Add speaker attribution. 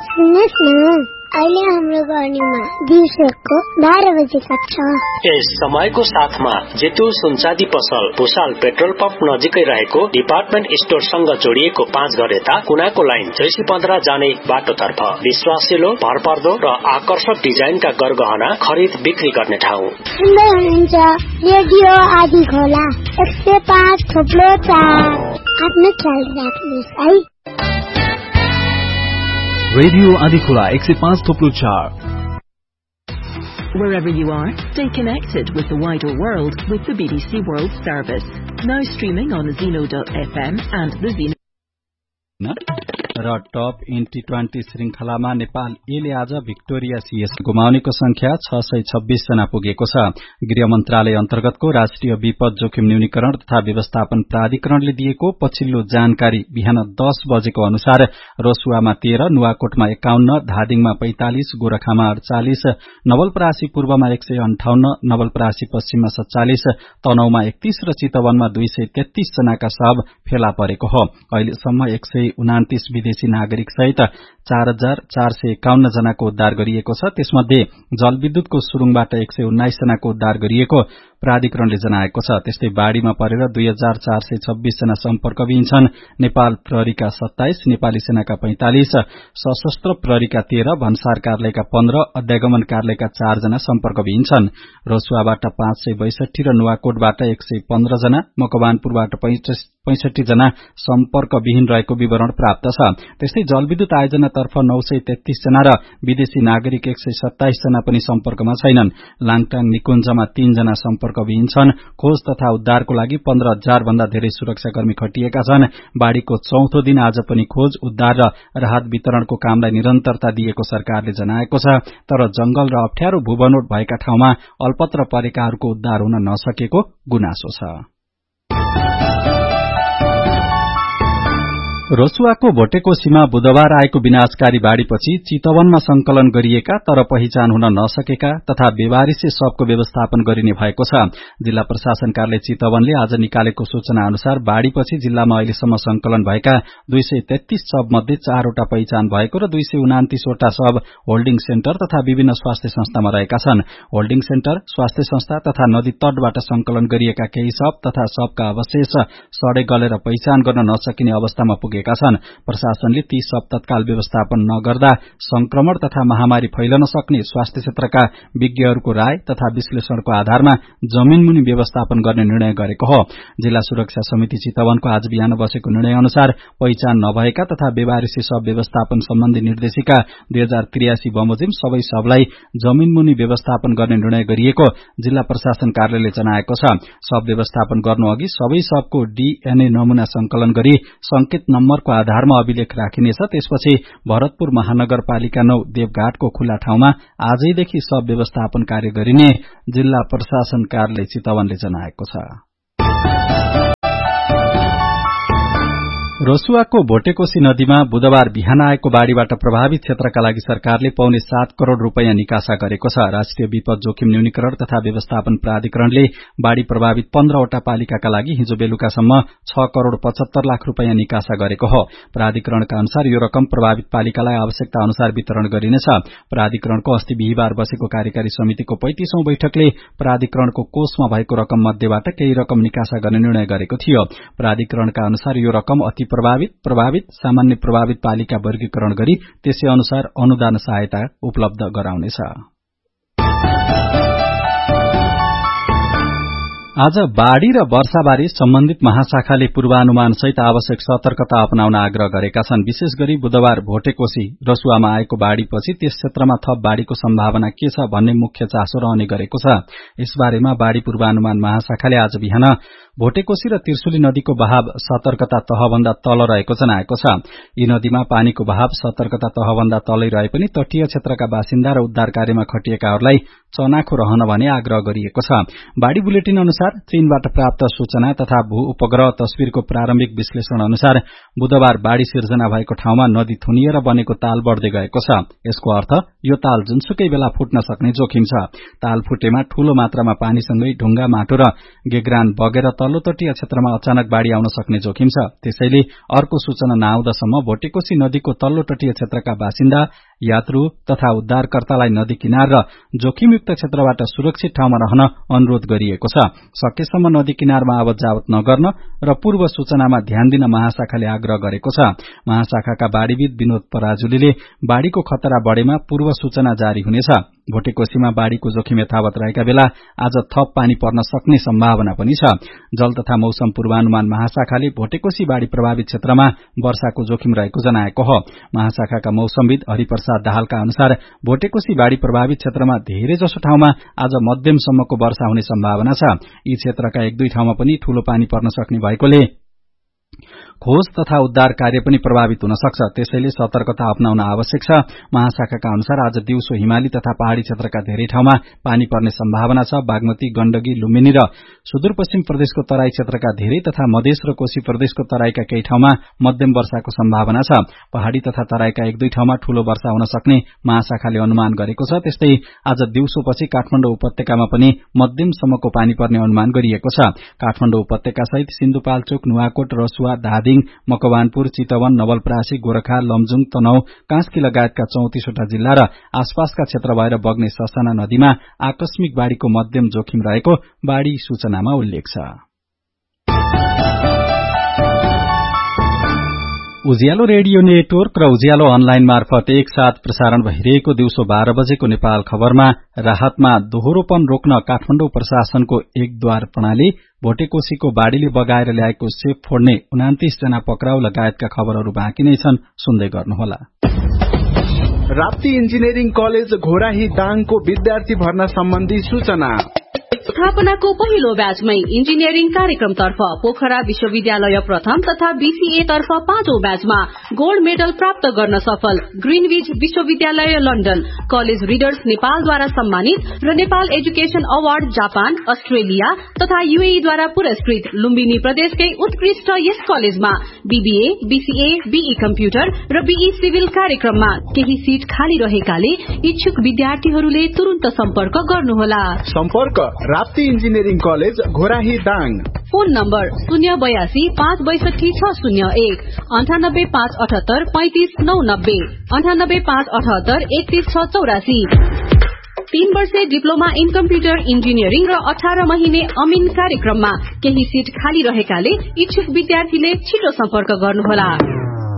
Speaker 1: सुन्नुहोस् न, अहिले हाम्रो गर्नीमा दिउँसोको 12 बजे सक्छ।
Speaker 2: यस समयको साथमा जेतु सुनचाँदी पसल भुसाल पेट्रोल पम्प नजिकै रहेको डिपार्टमेन्ट स्टोरसँग जोडिएको 5 घर यता कुनाको लाइन 615 जाने बाटोतर्फ विश्वासिलो, भरपर्दो र आकर्षक डिजाइनका गरगहना खरिद बिक्री गर्ने ठाउँ।
Speaker 1: सुन्दै हुनुहुन्छ रेडियो आदि खोला 105.4। आफ्नो ख्याल राख्नुहोस् है।
Speaker 3: Radio Adikula 105.4.
Speaker 4: Wherever you are, stay connected with the wider world with the BBC World Service. Now streaming on Zeno.fm and the Zeno.
Speaker 3: र टप इन T20 श्रृंखलामा नेपाल एले आज भिक्टोरिया सीएस गुमाउनेको संख्या 626 जना पुगेको छ। गृह मन्त्रालय अन्तर्गतको राष्ट्रिय विपद जोखिम न्यूनीकरण तथा व्यवस्थापन प्राधिकरणले दिएको पछिल्लो जानकारी बिहान 10 बजेको अनुसार रसुवामा 13, नुवाकोटमा 51, धादिङमा 45, गोरखामा 48, नवलपरासी पूर्वमा 158, नवलपरासी पश्चिममा 47, तनहुमा 31 र चितवनमा 233 जनाका शव फेला परेको हो। अहिलेसम्म 129 विदेशी नागरिक सहित 4451 जनाको उद्धार गरिएको छ। त्यसमध्ये जलविद्युतको सुरुङबाट 119 जनाको उद्धार गरिएको प्राधिकरणले जनाएको छ। त्यस्तै बाढ़ीमा परेर 2426 जना सम्पर्कविहीन छन्। नेपाल प्रहरीका 27, नेपाली सेनाका 45, सशस्त्र प्रहरीका 13, भन्सार कार्यालयका 15, अध्यागमन कार्यालयका 4 जना सम्पर्कविहीन छन्। रसुवाबाट 562 र नुवाकोटबाट 115 जना, मकवानपुरबाट 65 जना सम्पर्कविहीन रहेको विवरण प्राप्त छ। त्यस्तै जलविद्युत आयोजनातर्फ 933 जना र विदेशी नागरिक 127 जना पनि सम्पर्कमा छैनन्। लाङटाङ निकुञ्जमा 3 जना सम्पर्कविहीन छन्। खोज तथा उद्धारको लागि 15,000 भन्दा धेरै सुरक्षाकर्मी खटिएका छन्। बाढ़ीको चौथो दिन आज पनि खोज, उद्धार र राहत वितरणको कामलाई निरन्तरता दिएको सरकारले जनाएको छ। तर जंगल र अप्ठ्यारो भूबनोट भएका ठाउँमा अल्पत्र परेकाहरूको उद्धार हुन नसकेको गुनासो छ। रसुवाको भोटेकोसीमा बुधबार आएको विनाशकारी बाढ़ीपछि चितवनमा संकलन गरिएका तर पहिचान हुन नसकेका तथा बेवारिसे शवको व्यवस्थापन गरिने भएको छ। जिल्ला प्रशासन कार्यालय चितवनले आज निकालेको सूचना अनुसार बाढ़ीपछि जिल्लामा अहिलेसम्म संकलन भएका 233 शव मध्ये 4 वटा पहिचान भएको र 229 वटा शव होल्डिङ सेन्टर तथा विभिन्न स्वास्थ्य संस्थामा रहेका छन्। होल्डिङ सेन्टर, स्वास्थ्य संस्था तथा नदी तटबाट संकलन गरिएका केही शव तथा शवका अवशेष सडे गलेर पहिचान गर्न नसकिने अवस्थामा पुगे छन्। प्रशासनले ती शव तत्काल व्यवस्थापन नगर्दा संक्रमण तथा महामारी फैलन सक्ने स्वास्थ्य क्षेत्रका विज्ञहरूको राय तथा विश्लेषणको आधारमा जमीनमुनि व्यवस्थापन गर्ने निर्णय गरेको हो। जिल्ला सुरक्षा समिति चितवनको आज बिहान बसेको निर्णय अनुसार पहिचान नभएका तथा बेवारिसे शव व्यवस्थापन सम्बन्धी निर्देशिका 2083 बमोजिम सबै शवलाई जमीनमुनि व्यवस्थापन गर्ने निर्णय गरिएको जिल्ला प्रशासन कार्यालयले जनाएको छ। शव व्यवस्थापन गर्नु अघि सबै शवको डीएनए नमूना संकलन गरी संकेत नम्बरको आधारमा अभिलेख राखिनेछ। त्यसपछि भरतपुर महानगरपालिका 9 देवघाटको खुल्ला ठाउँमा आजैदेखि शव व्यवस्थापन कार्य गरिने जिल्ला प्रशासन कार्यालय चितवनले जनाएको छ। रसुवाको भोटेकोसी नदीमा बुधबार बिहान आएको बाढ़ीबाट प्रभावित क्षेत्रका लागि सरकारले पौने 7 करोड़ रूपैयाँ निकासा गरेको छ। राष्ट्रिय विपद जोखिम न्यूनीकरण तथा व्यवस्थापन प्राधिकरणले बाढ़ी प्रभावित 15 वटा पालिकाका लागि हिजो बेलुकासम्म 6 करोड़ 75 लाख रूपैयाँ निकासा गरेको हो। प्राधिकरणका अनुसार यो रकम प्रभावित पालिकालाई आवश्यकता अनुसार वितरण गरिनेछ। प्राधिकरणको अस्ति बिहिबार बसेको कार्यकारी समितिको 35औं बैठकले प्राधिकरणको कोषमा भएको रकम मध्येबाट केही रकम निकासा गर्ने निर्णय गरेको थियो। प्राधिकरणका अनुसार यो रकम अति प्रभावित, सामान्य प्रभावित पालिका वर्गीकरण गरी त्यसै अनुसार अनुदान सहायता उपलब्ध गराउनेछ। आज बाढ़ी र वर्षाबारे सम्बन्धित महाशाखाले पूर्वानुमान सहित आवश्यक सतर्कता अपनाउन आग्रह गरेका छन्। विशेष गरी बुधबार भोटेकोसी रसुवामा आएको बाढ़ीपछि त्यस क्षेत्रमा थप बाढ़ीको सम्भावना के छ भन्ने मुख्य चासो रहने गरेको छ। यसबारेमा बाढ़ी पूर्वानुमान महाशाखाले आज बिहान भोटेकोसी र त्रिशुली नदीको बहाव सतर्कता तहभन्दा तल रहेको जनाएको छ। यी नदीमा पानीको बहाव सतर्कता तहभन्दा तलै रहे पनि तटीय क्षेत्रका बासिन्दा र उद्धार कार्यमा खटिएकाहरूलाई चनाखो रहन भने आग्रह गरिएको छ। बाढ़ी बुलेटिन अनुसार चीनबाट प्राप्त सूचना तथा भू उपग्रह तस्विरको प्रारम्भिक विश्लेषण अनुसार बुधबार बाढ़ी सिर्जना भएको ठाउँमा नदी थुनिएर बनेको ताल बढ्दै गएको छ। यसको अर्थ यो ताल जुनसुकै बेला फुट्न सक्ने जोखिम छ। ताल फुटेमा ठूलो मात्रामा पानीसँगै ढुङ्गा, माटो र गेग्रान बगेर तल तल्लो तटीय क्षेत्रमा अचानक बाढ़ी आउन सक्ने जोखिम छ। त्यसैले अर्को सूचना नआउँदासम्म भोटेकोशी नदीको तल्लो तटीय क्षेत्रका बासिन्दा, यात्रु तथा उद्धारकर्तालाई नदी किनार र जोखिमयुक्त क्षेत्रबाट सुरक्षित ठाउँमा रहन अनुरोध गरिएको छ। सकेसम्म नदी किनारमा आवत जावत नगर्न र पूर्व सूचनामा ध्यान दिन महाशाखाले आग्रह गरेको छ। महाशाखाका बाढ़ीविद विनोद पराजुलीले बाढ़ीको खतरा बढेमा पूर्व सूचना जारी हुनेछ। भोटेकोशीमा बाढ़ीको जोखिम यथावत रहेका बेला आज थप पानी पर्न सक्ने सम्भावना पनि छ। जल तथा मौसम पूर्वानुमान महाशाखाले भोटेकोशी बाढ़ी प्रभावित क्षेत्रमा वर्षाको जोखिम रहेको जनाएको हो। महाशाखाका मौसमविद हरिप्रसाद दाहालका अनुसार भोटेकोशी बाढ़ी प्रभावित क्षेत्रमा धेरै जसो ठाउँमा आज मध्यमसम्मको वर्षा हुने सम्भावना छ। यी क्षेत्रका एक दुई ठाउँमा पनि ठूलो पानी पर्न सक्ने भएकोले खोज तथा उद्धार कार्य पनि प्रभावित हुन सक्छ। त्यसैले सतर्कता अपनाउन आवश्यक छ। महाशाखाका अनुसार आज दिउँसो हिमाली तथा पहाड़ी क्षेत्रका धेरै ठाउँमा पानी पर्ने सम्भावना छ। बागमती, गण्डकी, लुम्बिनी र सुदूरपश्चिम प्रदेशको तराई क्षेत्रका धेरै तथा मधेस र कोशी प्रदेशको तराईका केही ठाउँमा मध्यम वर्षाको सम्भावना छ। पहाड़ी तथा तराईका एक दुई ठाउँमा ठूलो वर्षा हुन सक्ने महाशाखाले अनुमान गरेको छ। त्यस्तै आज दिउँसोपछि काठमाडौँ उपत्यकामा पनि मध्यमसम्मको पानी पर्ने अनुमान गरिएको छ। काठमाडौँ उपत्यका सहित सिन्धुपाल्चोक, नुवाकोट, रसुवा, धादिङ, मकवानपुर, चितवन, नवलपरासी, गोरखा, लमजुङ, तनहु, कास्की लगायतका 34वटा जिल्ला र आसपासका क्षेत्र भएर बग्ने ससाना नदीमा आकस्मिक बाढ़ीको मध्यम जोखिम रहेको बाढ़ी सूचनामा उल्लेख छ। उज्यालो रेडियो नेटवर्क र उज्यालो अनलाइन मार्फत एकसाथ प्रसारण भइरहेको दिउँसो 12 बजेको नेपाल खबरमा राहतमा दोहोरोपन रोक्न काठमाडौँ प्रशासनको एक द्वार प्रणाली, भोटेकोशीको बाढ़ीले बगाएर ल्याएको सेप फोड्ने 29 जना पक्राउ लगायतका खबरहरू बाँकी नै छन्। सुन्दै गर्नुहोला।
Speaker 5: राप्ती इन्जिनियरिङ कलेज घोराही दाङको विद्यार्थी भर्ना सम्बन्धी सूचना।
Speaker 6: स्थापनाको पहिलो ब्याचमै इन्जिनियरिङ कार्यक्रमतर्फ पोखरा विश्वविद्यालय प्रथम तथा बीसीए तर्फ 5औं ब्याचमा गोल्ड मेडल प्राप्त गर्न सफल ग्रीनविच विश्वविद्यालय लन्डन, कलेज रिडर्स नेपालद्वारा सम्मानित र Nepal education award Japan, Australia तथा यूएईद्वारा पुरस्कृत लुम्बिनी प्रदेशकै उत्कृष्ट यस कलेजमा बीबीए, बीसीए, बीई कम्प्युटर र बीई सिभिल कार्यक्रममा केही सीट खाली रहेकाले इच्छुक विद्यार्थीहरूले तुरुन्त सम्पर्क गर्नुहोला।
Speaker 5: सम्पर्क Rapti engineering college Ghorahi Dang.
Speaker 6: Phone number 082 562 601 98 578 35 990 98 578 31 684। 3 वर्षे डिप्लोमा इन कम्प्युटर इन्जिनियरिङ र 18 महिने अमिन कार्यक्रममा केही सीट खाली रहेकाले इच्छुक विद्यार्थीले छिटो सम्पर्क गर्नुहोला।